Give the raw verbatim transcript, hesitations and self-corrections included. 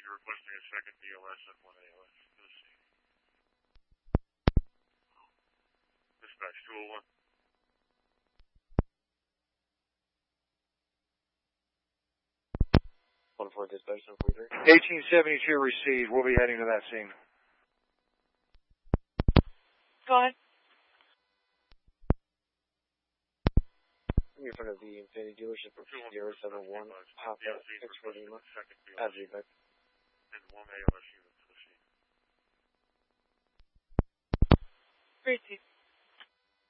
passenger requesting a second B L S and one A L S to the scene. Dispatch two oh one. one four dispatch, one four three. eighteen seventy-two received. We'll be heading to that scene. Go ahead. I'm in front of the Infiniti dealership for zero seven one. Pop up six four Lima. Avenue back. And one A L S unit to the scene. Great, Chief.